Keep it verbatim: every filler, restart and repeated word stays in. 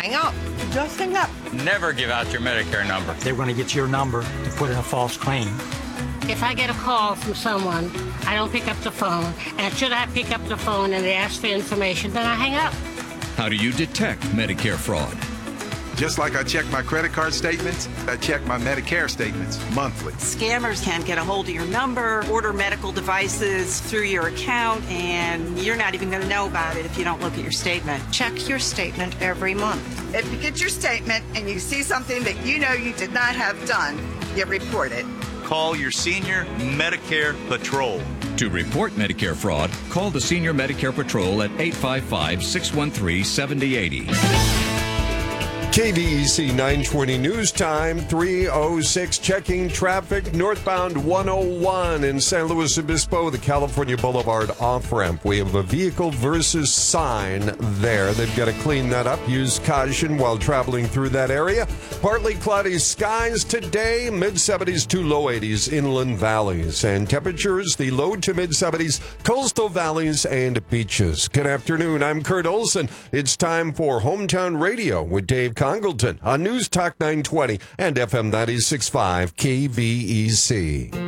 hang up. Just hang up. Never give out your Medicare number. They're going to get your number to put in a false claim. If I get a call from someone, I don't pick up the phone. And should I pick up the phone and they ask for information, then I hang up. How do you detect Medicare fraud? Just like I check my credit card statements, I check my Medicare statements monthly. Scammers can get a hold of your number, order medical devices through your account, and you're not even going to know about it if you don't look at your statement. Check your statement every month. If you get your statement and you see something that you know you did not have done, you report it. Call your Senior Medicare Patrol. To report Medicare fraud, call the Senior Medicare Patrol at eight five five, six one three, seven zero eight zero. K V E C nine twenty News Time, three oh six, checking traffic, northbound one oh one in San Luis Obispo, the California Boulevard off-ramp. We have a vehicle versus sign there. They've got to clean that up. Use caution while traveling through that area. Partly cloudy skies today, mid-seventies to low eighties, inland valleys. And temperatures, the low to mid-seventies, coastal valleys and beaches. Good afternoon, I'm Kurt Olson. It's time for Hometown Radio with Dave Congleton on News Talk nine twenty and F M ninety-six point five K V E C.